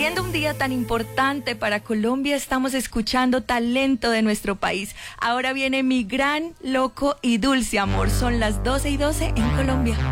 siendo un día tan importante para Colombia, estamos escuchando talento de nuestro país. Ahora viene Mi Gran, Loco y Dulce Amor. Son las 12:12 en Colombia.